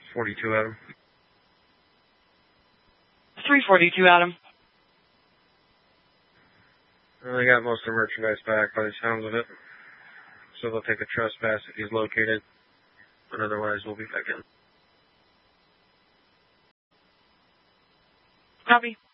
42, Adam. 342, Adam. They got most of the merchandise back by the sounds of it. So they'll take a trespass if he's located. But otherwise, we'll be back in. Copy.